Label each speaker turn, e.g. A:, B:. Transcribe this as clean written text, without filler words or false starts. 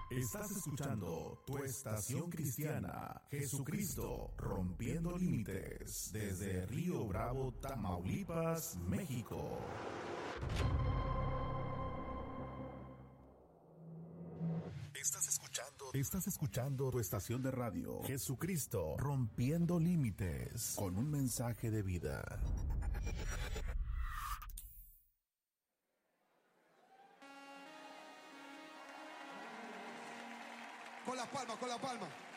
A: Estás escuchando tu estación cristiana, Jesucristo rompiendo límites, desde Río Bravo, Tamaulipas, México. Estás escuchando tu estación de radio, Jesucristo rompiendo límites, con un mensaje de vida.
B: Con las palmas, con las palmas.